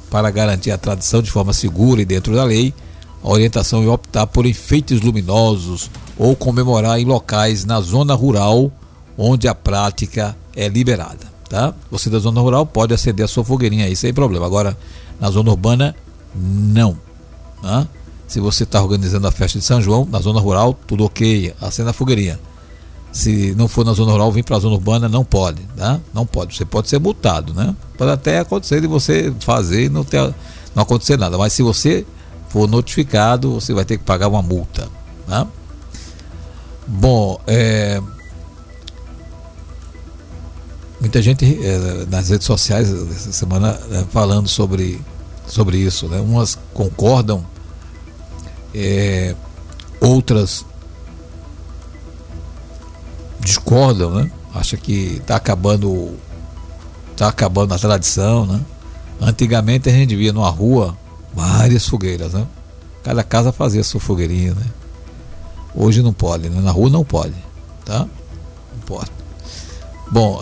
Para garantir a tradição de forma segura e dentro da lei, a orientação é optar por enfeites luminosos ou comemorar em locais na zona rural onde a prática é liberada, tá? Você da zona rural pode acender a sua fogueirinha aí sem problema. Agora, na zona urbana, não, tá? Se você está organizando a festa de São João, na zona rural, tudo ok, acenda a fogueirinha. Se não for na zona rural, vem para a zona urbana, não pode, tá? Não pode, você pode ser multado, né? Pode até acontecer de você fazer e não acontecer nada, mas se você for notificado, você vai ter que pagar uma multa, tá? Bom, muita gente nas redes sociais essa semana falando sobre isso, né? Umas concordam, outras discordam, né? Acha que está acabando a tradição, né? Antigamente a gente via numa rua várias fogueiras, né? Cada casa fazia sua fogueirinha, né? Hoje não pode, né? Na rua não pode, tá? Não pode. Bom,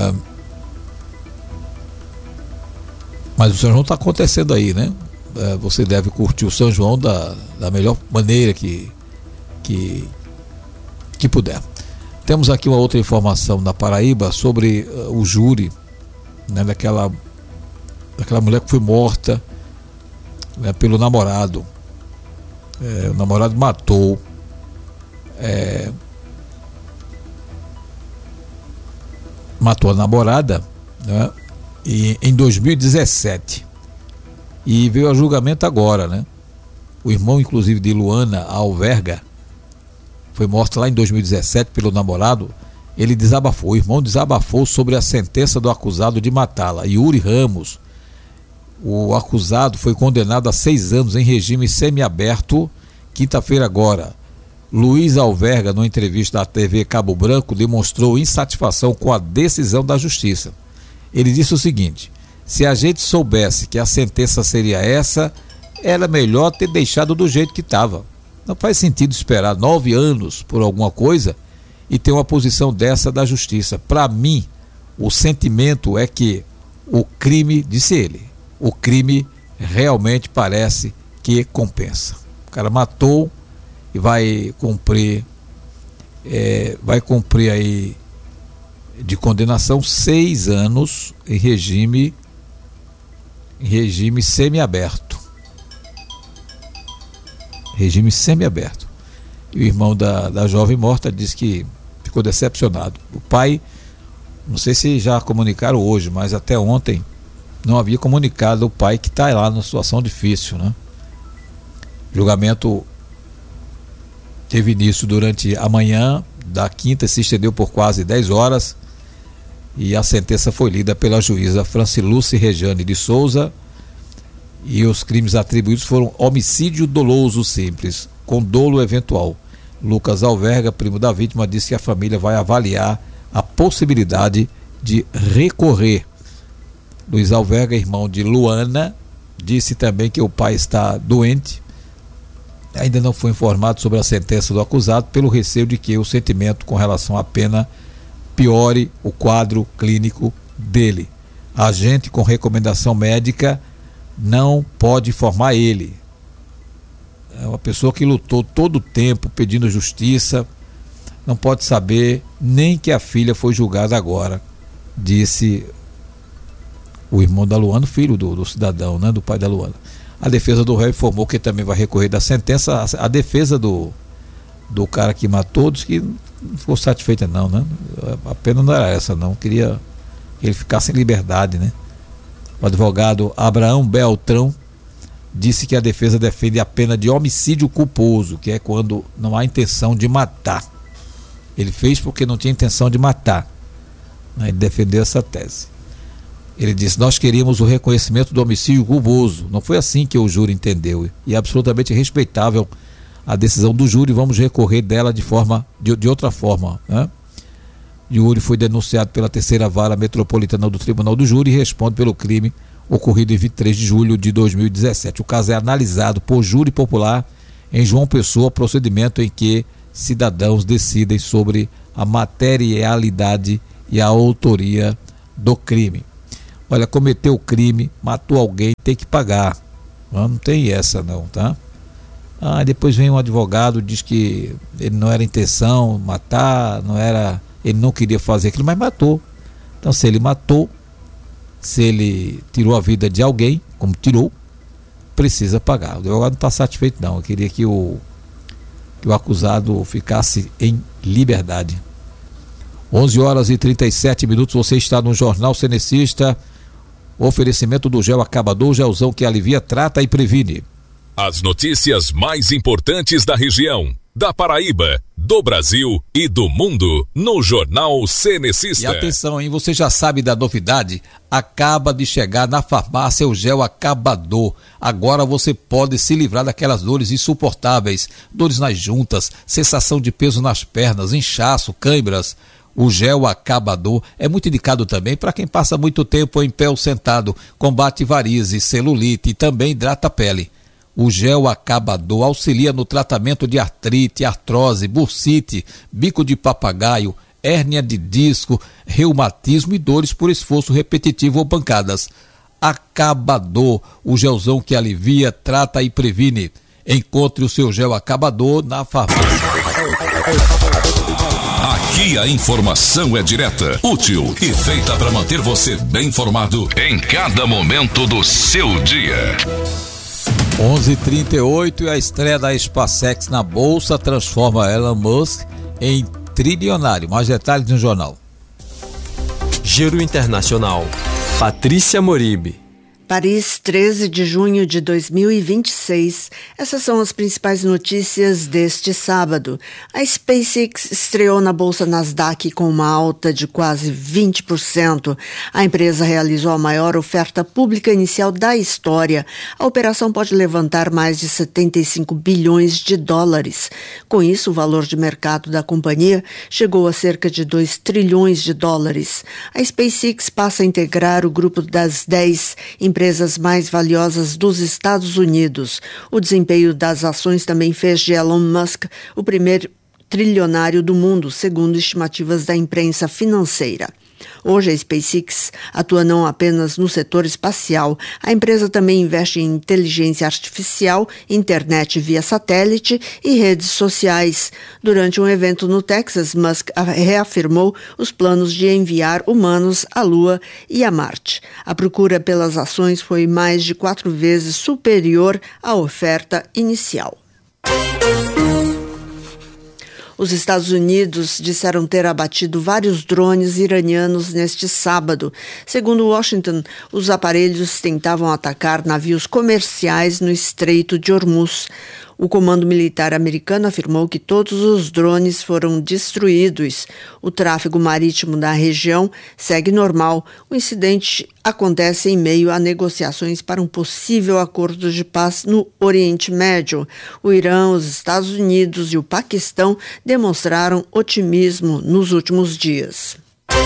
mas o São João está acontecendo aí, né? Você deve curtir o São João da melhor maneira que puder. Temos aqui uma outra informação da Paraíba sobre o júri, né, daquela mulher que foi morta, né, pelo namorado. O namorado matou a namorada, né, em 2017, e veio a julgamento agora, né? O irmão, inclusive, de Luana Alverga foi morto lá em 2017 pelo namorado. Ele desabafou, o irmão desabafou sobre a sentença do acusado de matá-la. Yuri Ramos, o acusado, foi condenado a 6 anos em regime semiaberto, quinta-feira agora. Luiz Alverga, numa entrevista à TV Cabo Branco, demonstrou insatisfação com a decisão da justiça. Ele disse o seguinte: se a gente soubesse que a sentença seria essa, era melhor ter deixado do jeito que estava. Não faz sentido esperar 9 anos por alguma coisa e ter uma posição dessa da justiça. Para mim, o sentimento é que o crime, disse ele, o crime realmente parece que compensa. O cara matou e vai cumprir aí de condenação 6 anos em regime semiaberto. Regime semiaberto. E o irmão da jovem morta disse que ficou decepcionado. O pai, não sei se já comunicaram hoje, mas até ontem não havia comunicado o pai que está lá numa situação difícil, né? O julgamento teve início durante a manhã da quinta, se estendeu por quase 10 horas e a sentença foi lida pela juíza Franciluce Rejane de Souza. E os crimes atribuídos foram homicídio doloso simples, com dolo eventual. Lucas Alverga, primo da vítima, disse que a família vai avaliar a possibilidade de recorrer. Luiz Alverga, irmão de Luana, disse também que o pai está doente. Ainda não foi informado sobre a sentença do acusado, pelo receio de que o sentimento com relação à pena piore o quadro clínico dele. Agente com recomendação médica não pode informar ele. É uma pessoa que lutou todo o tempo pedindo justiça, não pode saber nem que a filha foi julgada agora, disse o irmão da Luana, filho do cidadão, né, do pai da Luana. A defesa do réu informou que também vai recorrer da sentença. A defesa do cara que matou disse que não ficou satisfeita não, né? A pena não era essa não, queria que ele ficasse em liberdade, né? O advogado Abraão Beltrão disse que a defesa defende a pena de homicídio culposo, que é quando não há intenção de matar. Ele fez porque não tinha intenção de matar. Ele defendeu essa tese. Ele disse: nós queríamos o reconhecimento do homicídio culposo. Não foi assim que o júri entendeu. E é absolutamente respeitável a decisão do júri. Vamos recorrer dela de outra forma, né? Yuri foi denunciado pela 3ª Vara Metropolitana do Tribunal do Júri e responde pelo crime ocorrido em 23 de julho de 2017. O caso é analisado por júri popular em João Pessoa, procedimento em que cidadãos decidem sobre a materialidade e a autoria do crime. Olha, cometeu crime, matou alguém, tem que pagar. Não tem essa não, tá? Depois vem um advogado, diz que ele não era intenção matar, ele não queria fazer aquilo, mas matou. Então, se ele matou, se ele tirou a vida de alguém, como tirou, precisa pagar. O advogado não está satisfeito não, eu queria que o acusado ficasse em liberdade. 11h37, você está no Jornal Cenecista, oferecimento do Gel Acabador, gelzão que alivia, trata e previne. As notícias mais importantes da região, da Paraíba, do Brasil e do mundo, no Jornal Cenecista. E atenção, hein? Você já sabe da novidade? Acaba de chegar na farmácia o Gel Acabador. Agora você pode se livrar daquelas dores insuportáveis, dores nas juntas, sensação de peso nas pernas, inchaço, câimbras. O Gel Acabador é muito indicado também para quem passa muito tempo em pé ou sentado, combate varizes, celulite e também hidrata a pele. O Gel Acabador auxilia no tratamento de artrite, artrose, bursite, bico de papagaio, hérnia de disco, reumatismo e dores por esforço repetitivo ou pancadas. Acabador, o gelzão que alivia, trata e previne. Encontre o seu Gel Acabador na farmácia. Aqui a informação é direta, útil e feita para manter você bem informado em cada momento do seu dia. 11h38 e a estreia da SpaceX na Bolsa transforma Elon Musk em trilionário. Mais detalhes no jornal. Giro Internacional. Patrícia Moribe. Paris, 13 de junho de 2026. Essas são as principais notícias deste sábado. A SpaceX estreou na Bolsa Nasdaq com uma alta de quase 20%. A empresa realizou a maior oferta pública inicial da história. A operação pode levantar mais de 75 bilhões de dólares. Com isso, o valor de mercado da companhia chegou a cerca de 2 trilhões de dólares. A SpaceX passa a integrar o grupo das 10 empresas mais valiosas dos Estados Unidos. O desempenho das ações também fez de Elon Musk o primeiro trilionário do mundo, segundo estimativas da imprensa financeira. Hoje a SpaceX atua não apenas no setor espacial, a empresa também investe em inteligência artificial, internet via satélite e redes sociais. Durante um evento no Texas, Musk reafirmou os planos de enviar humanos à Lua e a Marte. A procura pelas ações foi mais de 4 vezes superior à oferta inicial. Os Estados Unidos disseram ter abatido vários drones iranianos neste sábado. Segundo Washington, os aparelhos tentavam atacar navios comerciais no Estreito de Hormuz. O Comando Militar americano afirmou que todos os drones foram destruídos. O tráfego marítimo da região segue normal. O incidente acontece em meio a negociações para um possível acordo de paz no Oriente Médio. O Irã, os Estados Unidos e o Paquistão demonstraram otimismo nos últimos dias.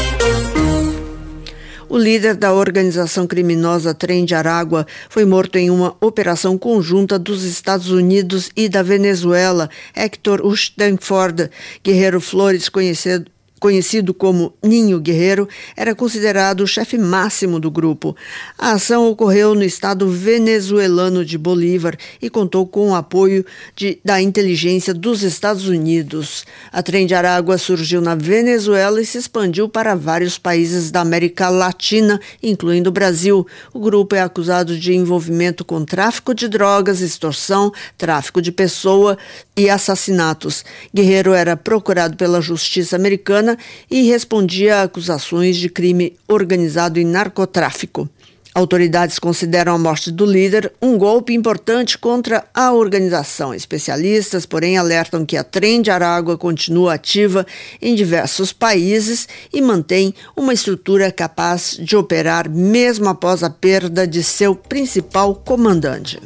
O líder da organização criminosa Trem de Aragua foi morto em uma operação conjunta dos Estados Unidos e da Venezuela. Héctor Ustenford Guerreiro Flores, conhecido como Ninho Guerreiro, era considerado o chefe máximo do grupo. A ação ocorreu no estado venezuelano de Bolívar e contou com o apoio da inteligência dos Estados Unidos. A Trem de Aragua surgiu na Venezuela e se expandiu para vários países da América Latina, incluindo o Brasil. O grupo é acusado de envolvimento com tráfico de drogas, extorsão, tráfico de pessoa e assassinatos. Guerreiro era procurado pela justiça americana e respondia a acusações de crime organizado e narcotráfico. Autoridades consideram a morte do líder um golpe importante contra a organização. Especialistas, porém, alertam que a Trem de Aragua continua ativa em diversos países e mantém uma estrutura capaz de operar mesmo após a perda de seu principal comandante.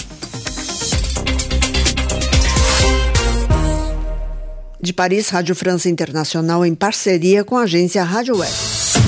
De Paris, Rádio França Internacional em parceria com a agência Rádio Web.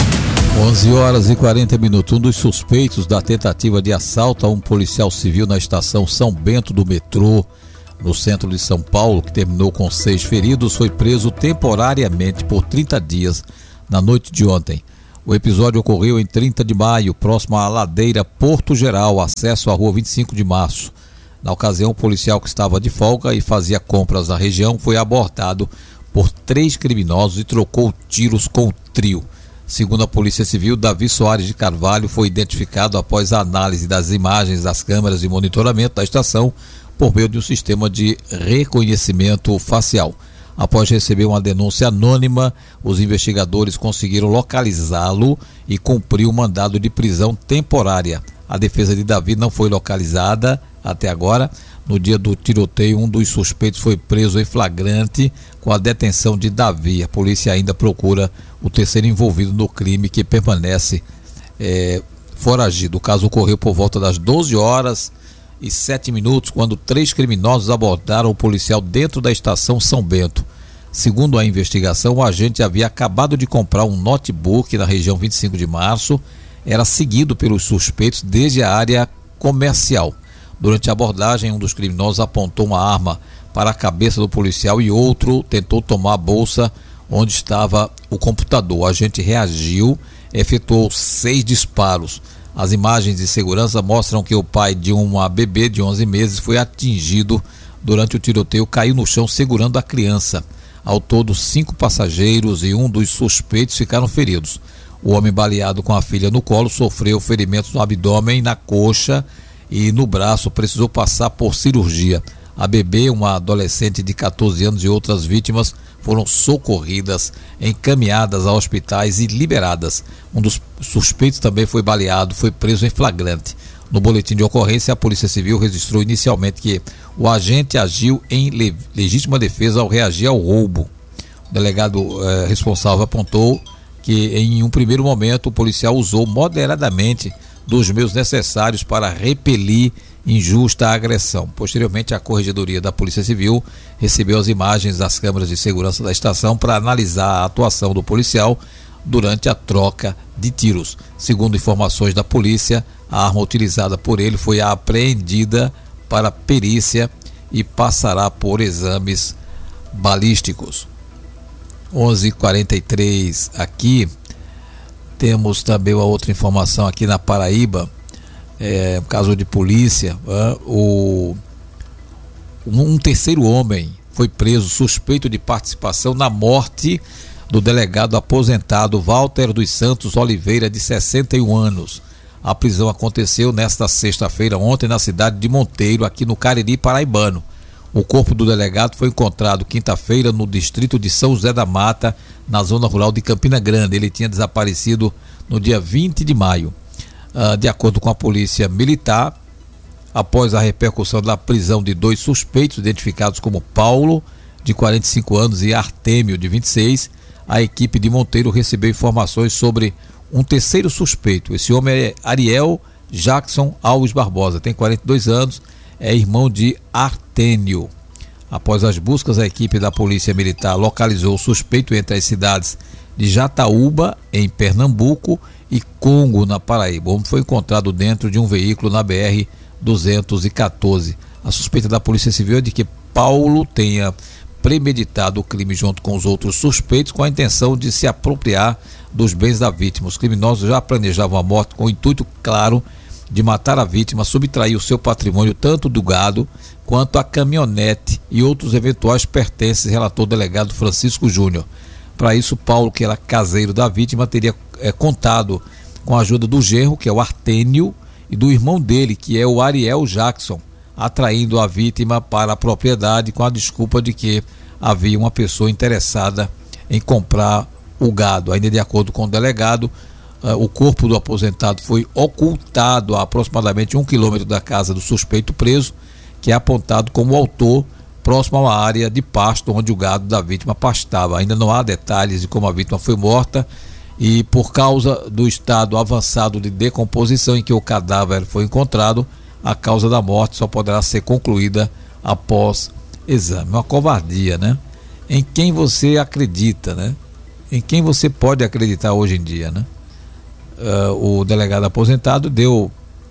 11h40. Um dos suspeitos da tentativa de assalto a um policial civil na estação São Bento do metrô, no centro de São Paulo, que terminou com 6 feridos, foi preso temporariamente por 30 dias na noite de ontem. O episódio ocorreu em 30 de maio, próximo à ladeira Porto Geral, acesso à rua 25 de março. Na ocasião, o policial que estava de folga e fazia compras na região foi abordado por 3 criminosos e trocou tiros com o trio. Segundo a Polícia Civil, Davi Soares de Carvalho foi identificado após a análise das imagens das câmeras de monitoramento da estação por meio de um sistema de reconhecimento facial. Após receber uma denúncia anônima, os investigadores conseguiram localizá-lo e cumpriu o mandado de prisão temporária. A defesa de Davi não foi localizada até agora. No dia do tiroteio, um dos suspeitos foi preso em flagrante com a detenção de Davi. A polícia ainda procura o terceiro envolvido no crime, que permanece foragido. O caso ocorreu por volta das 12h07, quando 3 criminosos abordaram o policial dentro da estação São Bento. Segundo a investigação, o agente havia acabado de comprar um notebook na região 25 de março, era seguido pelos suspeitos desde a área comercial. Durante a abordagem, um dos criminosos apontou uma arma para a cabeça do policial e outro tentou tomar a bolsa onde estava o computador. O agente reagiu, efetuou 6 disparos. As imagens de segurança mostram que o pai de uma bebê de 11 meses foi atingido durante o tiroteio, caiu no chão segurando a criança. Ao todo, 5 passageiros e um dos suspeitos ficaram feridos. O homem baleado com a filha no colo sofreu ferimentos no abdômen, na coxa e no braço, precisou passar por cirurgia. A bebê, uma adolescente de 14 anos e outras vítimas foram socorridas, encaminhadas a hospitais e liberadas. Um dos suspeitos também foi baleado, foi preso em flagrante. No boletim de ocorrência, a Polícia Civil registrou inicialmente que o agente agiu em legítima defesa ao reagir ao roubo. O delegado responsável apontou que em um primeiro momento o policial usou moderadamente dos meios necessários para repelir injusta agressão. Posteriormente, a Corregedoria da Polícia Civil recebeu as imagens das câmeras de segurança da estação para analisar a atuação do policial durante a troca de tiros. Segundo informações da polícia, a arma utilizada por ele foi apreendida para perícia e passará por exames balísticos. 11h43 aqui. Temos também uma outra informação aqui na Paraíba, caso de polícia. Um terceiro homem foi preso suspeito de participação na morte do delegado aposentado Walter dos Santos Oliveira, de 61 anos. A prisão aconteceu nesta sexta-feira, ontem, na cidade de Monteiro, aqui no Cariri paraibano. O corpo do delegado foi encontrado quinta-feira no distrito de São José da Mata, na zona rural de Campina Grande. Ele tinha desaparecido no dia 20 de maio. De acordo com a polícia militar, após a repercussão da prisão de 2 suspeitos, identificados como Paulo, de 45 anos, e Artêmio, de 26, a equipe de Monteiro recebeu informações sobre um terceiro suspeito. Esse homem é Ariel Jackson Alves Barbosa, tem 42 anos, é irmão de Artênio. Após as buscas, a equipe da Polícia Militar localizou o suspeito entre as cidades de Jataúba, em Pernambuco, e Congo, na Paraíba. O homem foi encontrado dentro de um veículo na BR-214. A suspeita da Polícia Civil é de que Paulo tenha premeditado o crime junto com os outros suspeitos, com a intenção de se apropriar dos bens da vítima. Os criminosos já planejavam a morte com o intuito claro de matar a vítima, subtrair o seu patrimônio, tanto do gado quanto a caminhonete e outros eventuais pertences, relatou o delegado Francisco Júnior. Para isso, Paulo, que era caseiro da vítima, teria contado com a ajuda do genro, que é o Artênio, e do irmão dele, que é o Ariel Jackson, atraindo a vítima para a propriedade com a desculpa de que havia uma pessoa interessada em comprar o gado. Ainda de acordo com o delegado, o corpo do aposentado foi ocultado a aproximadamente 1 quilômetro da casa do suspeito preso, que é apontado como autor, próximo a uma área de pasto onde o gado da vítima pastava. Ainda não há detalhes de como a vítima foi morta, e por causa do estado avançado de decomposição em que o cadáver foi encontrado, a causa da morte só poderá ser concluída após exame. Uma covardia, né? Em quem você acredita, né? Em quem você pode acreditar hoje em dia, né? O delegado aposentado deu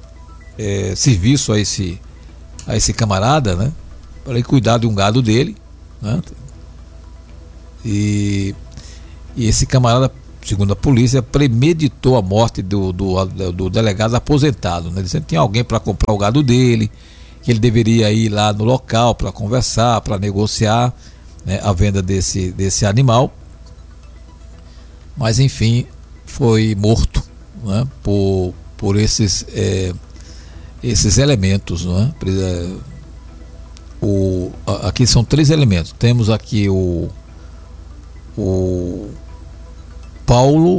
serviço a esse camarada, né? Para ele cuidar de um gado dele, né? E esse camarada segundo a polícia, premeditou a morte do delegado aposentado, né? Dizendo que tinha alguém para comprar o gado dele, que ele deveria ir lá no local para conversar, para negociar, né, a venda desse animal. Mas enfim, foi morto, né, por esses elementos, né? Aqui são 3 elementos. Temos aqui o Paulo,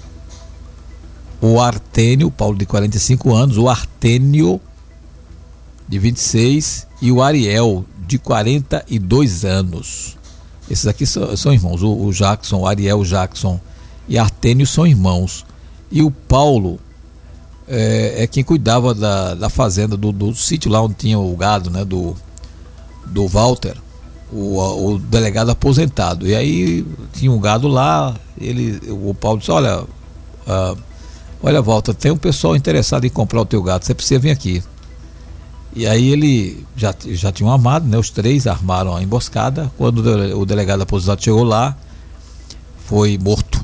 o Artênio, Paulo de 45 anos, o Artênio de 26 e o Ariel de 42 anos. Esses aqui são irmãos. O Jackson, o Ariel, Jackson e Artênio são irmãos. E o Paulo é quem cuidava da fazenda, do sítio lá onde tinha o gado, né, do Walter, o delegado aposentado. E aí tinha um gado lá, o Paulo disse: olha, Walter, tem um pessoal interessado em comprar o teu gado, você precisa vir aqui. E aí ele já tinham armado, né? Os 3 armaram a emboscada. Quando o delegado aposentado chegou lá, foi morto.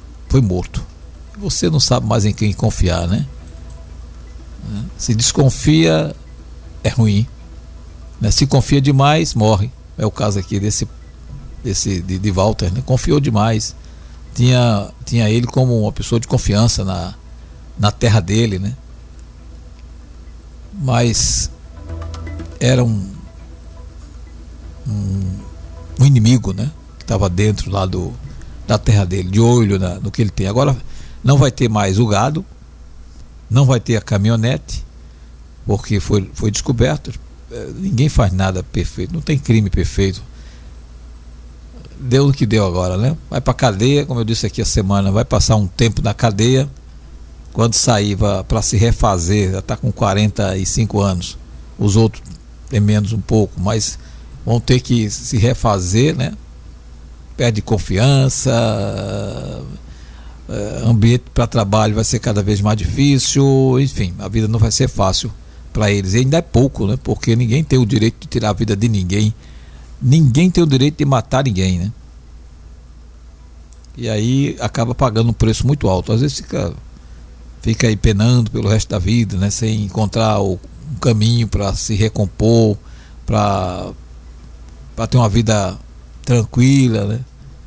Você não sabe mais em quem confiar, né? Se desconfia, é ruim, né? Se confia demais, morre. É o caso aqui de Walter, né? Confiou demais. Tinha ele como uma pessoa de confiança na terra dele, né? Mas era um inimigo, né, que estava dentro lá da terra dele, de olho no que ele tem. Agora não vai ter mais o gado, não vai ter a caminhonete, porque foi descoberto. Ninguém faz nada perfeito, não tem crime perfeito. Deu o que deu agora, né? Vai para cadeia, como eu disse aqui a semana, vai passar um tempo na cadeia. Quando sair para se refazer, já está com 45 anos. Os outros têm menos um pouco, mas vão ter que se refazer, né? Perde confiança, ambiente para trabalho vai ser cada vez mais difícil, enfim, a vida não vai ser fácil para eles. E ainda é pouco, né? Porque ninguém tem o direito de tirar a vida de ninguém. Ninguém tem o direito de matar ninguém, né? E aí acaba pagando um preço muito alto. Às vezes fica aí penando pelo resto da vida, né? Sem encontrar um caminho para se recompor, para ter uma vida tranquila, né?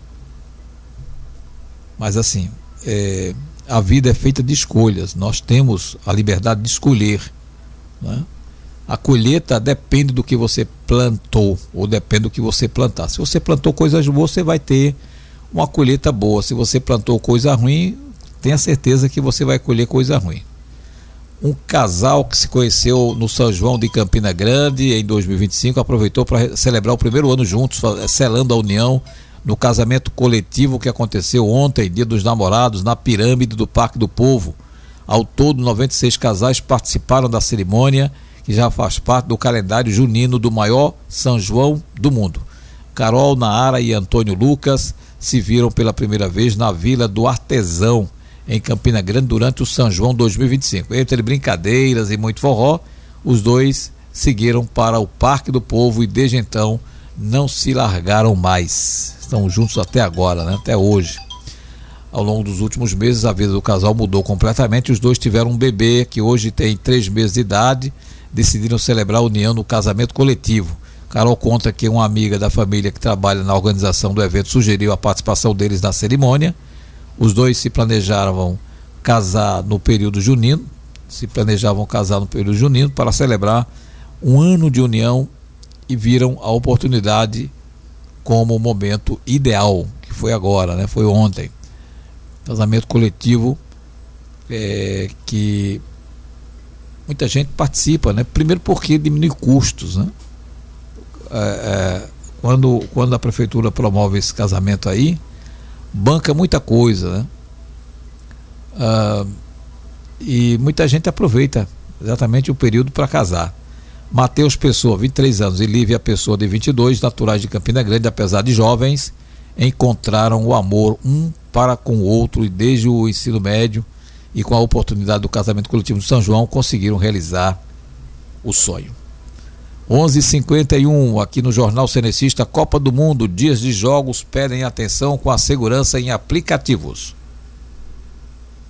Mas assim, a vida é feita de escolhas. Nós temos a liberdade de escolher, né? A colheita depende do que você plantou, ou depende do que você plantar. Se você plantou coisas boas, você vai ter uma colheita boa. Se você plantou coisa ruim, tenha certeza que você vai colher coisa ruim. Um casal que se conheceu no São João de Campina Grande em 2025 aproveitou para celebrar o primeiro ano juntos, selando a união no casamento coletivo que aconteceu ontem, Dia dos Namorados, na Pirâmide do Parque do Povo. Ao todo, 96 casais participaram da cerimônia, que já faz parte do calendário junino do maior São João do mundo. Carol, Naara e Antônio Lucas se viram pela primeira vez na Vila do Artesão, em Campina Grande, durante o São João 2025. Entre brincadeiras e muito forró, os dois seguiram para o Parque do Povo e desde então não se largaram mais. Estão juntos até agora, né? Até hoje. Ao longo dos últimos meses, a vida do casal mudou completamente. Os dois tiveram um bebê que hoje tem 3 meses de idade. Decidiram celebrar a união no casamento coletivo. Carol conta que uma amiga da família que trabalha na organização do evento sugeriu a participação deles na cerimônia. Os dois se planejavam casar no período junino, para celebrar um ano de união e viram a oportunidade como o momento ideal, que foi agora, né? Foi ontem. Casamento coletivo que muita gente participa, né? Primeiro porque diminui custos, né? Quando a prefeitura promove esse casamento aí, banca muita coisa, né? E muita gente aproveita exatamente o período para casar. Matheus Pessoa, 23 anos, e Lívia Pessoa, de 22, naturais de Campina Grande, apesar de jovens, encontraram o amor um para com o outro e desde o ensino médio e com a oportunidade do casamento coletivo de São João conseguiram realizar o sonho. 11h51 aqui no Jornal Cenecista. Copa do Mundo, dias de jogos pedem atenção com a segurança em aplicativos.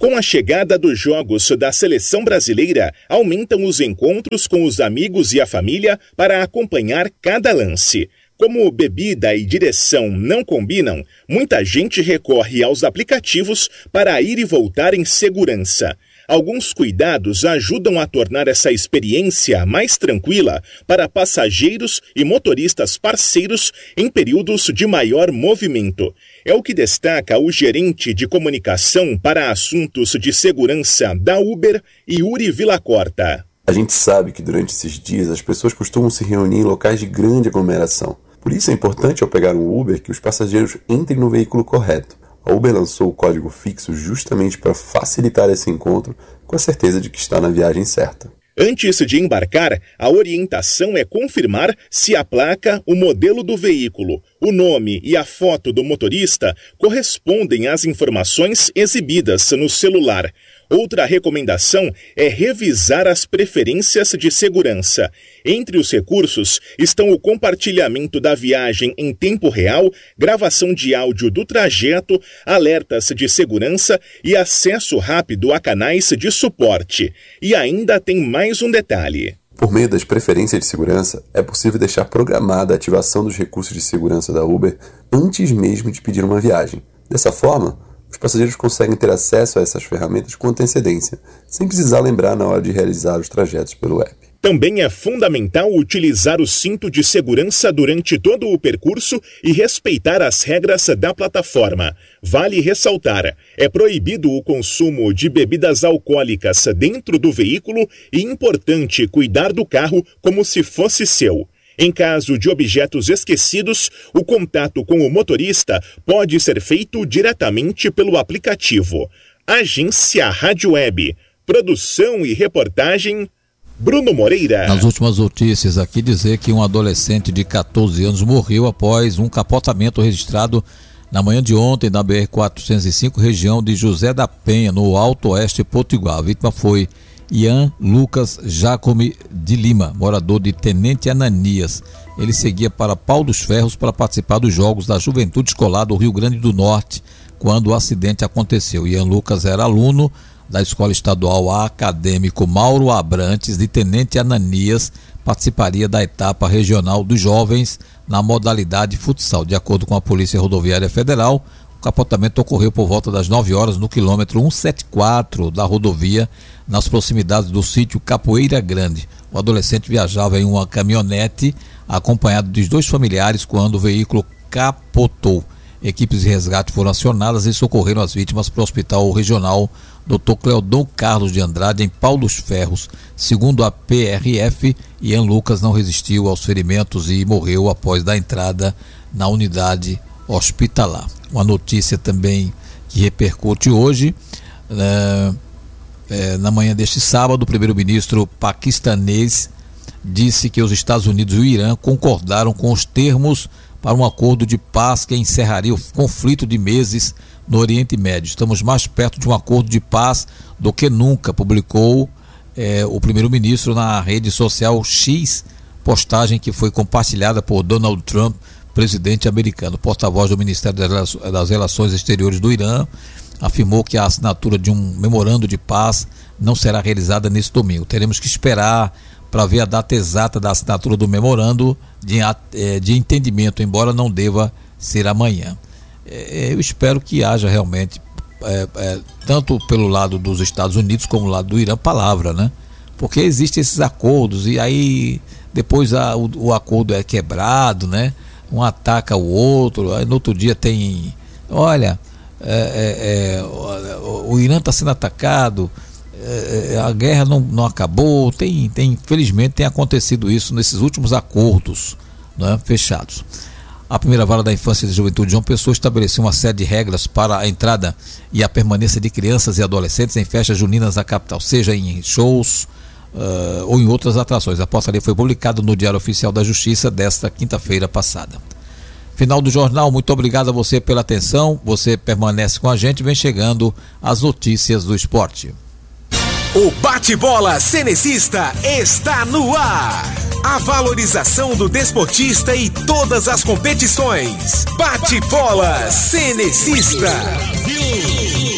Com a chegada dos jogos da seleção brasileira, aumentam os encontros com os amigos e a família para acompanhar cada lance. Como bebida e direção não combinam, muita gente recorre aos aplicativos para ir e voltar em segurança. Alguns cuidados ajudam a tornar essa experiência mais tranquila para passageiros e motoristas parceiros em períodos de maior movimento. É o que destaca o gerente de comunicação para assuntos de segurança da Uber, Yuri Villacorta. A gente sabe que durante esses dias as pessoas costumam se reunir em locais de grande aglomeração. Por isso é importante ao pegar um Uber que os passageiros entrem no veículo correto. A Uber lançou o código fixo justamente para facilitar esse encontro com a certeza de que está na viagem certa. Antes de embarcar, a orientação é confirmar se a placa, o modelo do veículo, o nome e a foto do motorista correspondem às informações exibidas no celular. Outra recomendação é revisar as preferências de segurança. Entre os recursos estão o compartilhamento da viagem em tempo real, gravação de áudio do trajeto, alertas de segurança e acesso rápido a canais de suporte. E ainda tem mais um detalhe. Por meio das preferências de segurança, é possível deixar programada a ativação dos recursos de segurança da Uber antes mesmo de pedir uma viagem. Dessa forma, os passageiros conseguem ter acesso a essas ferramentas com antecedência, sem precisar lembrar na hora de realizar os trajetos pelo app. Também é fundamental utilizar o cinto de segurança durante todo o percurso e respeitar as regras da plataforma. Vale ressaltar, é proibido o consumo de bebidas alcoólicas dentro do veículo e importante cuidar do carro como se fosse seu. Em caso de objetos esquecidos, o contato com o motorista pode ser feito diretamente pelo aplicativo. Agência Rádio Web. Produção e reportagem, Bruno Moreira. Nas últimas notícias aqui, dizer que um adolescente de 14 anos morreu após um capotamento registrado na manhã de ontem na BR-405, região de José da Penha, no Alto Oeste Potiguar. A vítima foi Ian Lucas Jacome de Lima, morador de Tenente Ananias. Ele seguia para Pau dos Ferros para participar dos Jogos da Juventude Escolar do Rio Grande do Norte, quando o acidente aconteceu. Ian Lucas era aluno da Escola Estadual Acadêmico Mauro Abrantes, de Tenente Ananias, participaria da etapa regional dos jovens na modalidade futsal. De acordo com a Polícia Rodoviária Federal, o capotamento ocorreu por volta das 9 horas no quilômetro 174 da rodovia, nas proximidades do sítio Capoeira Grande. O adolescente viajava em uma caminhonete acompanhado dos dois familiares quando o veículo capotou. Equipes de resgate foram acionadas e socorreram as vítimas para o Hospital Regional Dr. Cleodon Carlos de Andrade, em Pau dos Ferros. Segundo a PRF, Ian Lucas não resistiu aos ferimentos e morreu após dar entrada na unidade hospitalar. Uma notícia também que repercute hoje, na manhã deste sábado, o primeiro-ministro paquistanês disse que os Estados Unidos e o Irã concordaram com os termos para um acordo de paz que encerraria o conflito de meses no Oriente Médio. Estamos mais perto de um acordo de paz do que nunca, publicou o primeiro-ministro na rede social X, postagem que foi compartilhada por Donald Trump, presidente americano. O porta-voz do Ministério das Relações Exteriores do Irã afirmou que a assinatura de um memorando de paz não será realizada nesse domingo. Teremos que esperar para ver a data exata da assinatura do memorando de entendimento, embora não deva ser amanhã. Eu espero que haja realmente, tanto pelo lado dos Estados Unidos como do lado do Irã, palavra, né? Porque existem esses acordos e aí depois o acordo é quebrado, né? Um ataca o outro, aí no outro dia tem, olha, o Irã está sendo atacado, a guerra não acabou, infelizmente tem acontecido isso nesses últimos acordos, né, fechados. A primeira vara da infância e juventude de João Pessoa estabeleceu uma série de regras para a entrada e a permanência de crianças e adolescentes em festas juninas na capital, seja em shows ou em outras atrações. A portaria foi publicada no Diário Oficial da Justiça desta quinta-feira passada. Final do jornal, muito obrigado a você pela atenção, você permanece com a gente, vem chegando as notícias do esporte. O bate-bola cenecista está no ar. A valorização do desportista e todas as competições. Bate-bola cenecista.